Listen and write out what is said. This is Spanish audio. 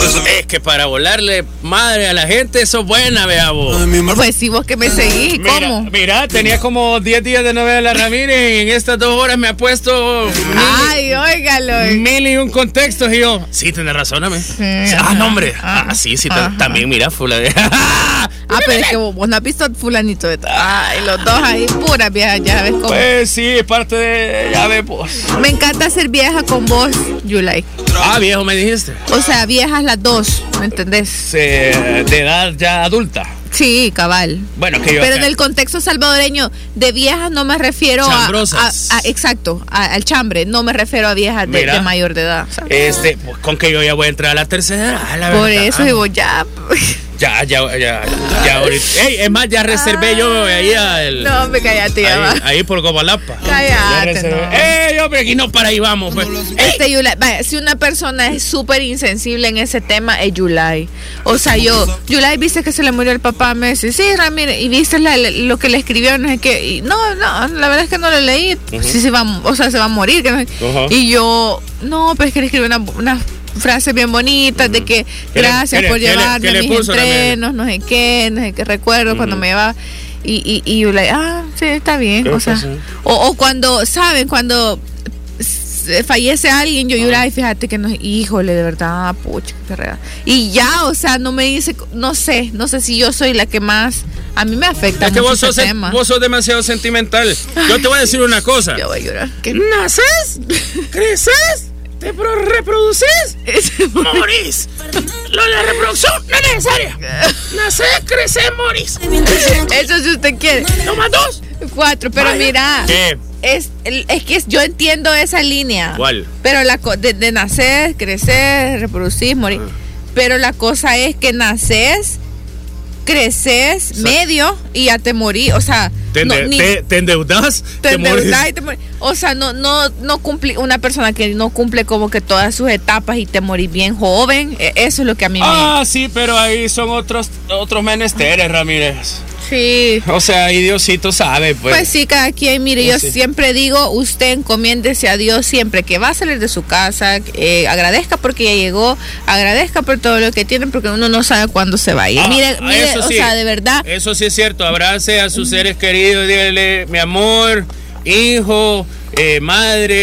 Es que para volarle madre a la gente, eso es buena, vea vos. Pues si vos que me seguís, ¿cómo? Mira, tenía como 10 días de novela la Ramírez y en estas 2 horas me ha puesto Ay, óigalo. 1001 contextos y yo, sí, tenés razón, ame. No, hombre. Sí, también, mira, fulano. Pero es que vos no has visto fulanito de tal. Ay, los dos ahí, puras viejas, ya ves cómo. Pues sí, es parte de, ya ves, pues. Me encanta ser vieja con vos, Yulai. Viejo me dijiste. O sea, viejas las dos, ¿me entendés? De edad ya adulta. Sí, cabal. Bueno, que yo. Pero en el contexto salvadoreño, de viejas no me refiero exacto, al chambre. No me refiero a viejas de mayor de edad. ¿Sabes? Pues con que yo ya voy a entrar a la tercera edad, por verdad. Eso digo, ya. Ya ahorita. Ey, es más, ya reservé yo ahí al. No, me cállate, ya ahí por Comalapa. Cállate. No. Hombre, aquí no, para ahí vamos, pues. Yulai, vaya, si una persona es súper insensible en ese tema, es Yulai. O sea, Yulai, ¿viste que se le murió el papá? Me dice, sí, Ramírez, ¿y viste lo que le escribió? No sé qué. Y no, la verdad es que no lo leí. Sí, se va a morir. Que no, y yo, no, pero es que le escribió una frases bien bonitas de que gracias por llevarme a mis entrenos, no sé qué recuerdo cuando me llevaba y yo le sí, está bien, o sea, o cuando cuando fallece alguien, yo lloraba y fíjate que no, híjole, de verdad, pucha, qué rega. Y ya, o sea, no me dice, no sé si yo soy la que más a mí me afecta. Es que vos sos demasiado sentimental. Yo te voy a decir una cosa. Yo voy a llorar. ¿Naces? ¿Creces? ¿Te reproducís? ¡Morís! Lo de la reproducción no es necesaria. Nacés, creces, morís. Eso si usted quiere. Toma 2. 4, pero mira. ¿Qué? Es que yo entiendo esa línea. ¿Cuál? Pero de nacer, crecer, reproducir, morir. Pero la cosa es que naces, creces, medio y ya te morí. O sea, te endeudas, te endeudas y te morís. O sea, no cumple, una persona que no cumple como que todas sus etapas y te morís bien joven. Eso es lo que a mí me. Sí, pero ahí son otros menesteres, Ramírez. Sí. O sea, y Diosito sabe, pues. Pues sí, cada quien, mire, yo siempre digo, usted encomiéndese a Dios siempre que va a salir de su casa, agradezca porque ya llegó, agradezca por todo lo que tiene, porque uno no sabe cuándo se va a ir. Mire, o sea, de verdad. Eso sí es cierto, abrace a sus seres queridos, dígale, mi amor, hijo, madre.